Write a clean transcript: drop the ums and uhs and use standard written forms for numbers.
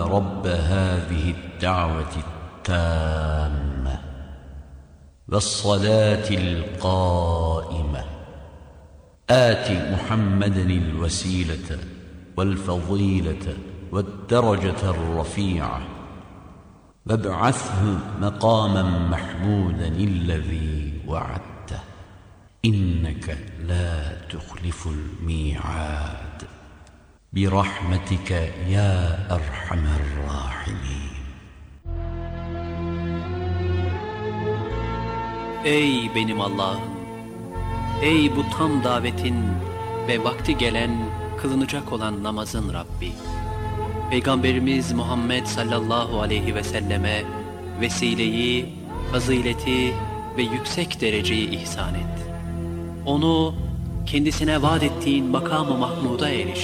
رب هذه الدعوة التامة والصلاة القائمة آت محمدا الوسيلة والفضيلة والدرجة الرفيعة وابعثه مقاما محمودا الذي وعدته إنك لا تخلف الميعاد برحمتك يا أرحم الراحمين. Ey benim Allah'ım! Ey bu tam davetin ve vakti gelen, kılınacak olan namazın Rabbi! Peygamberimiz Muhammed sallallahu aleyhi ve selleme vesileyi, fazileti ve yüksek dereceyi ihsan et. Onu kendisine vaat ettiğin makam-ı mahmuda eriş.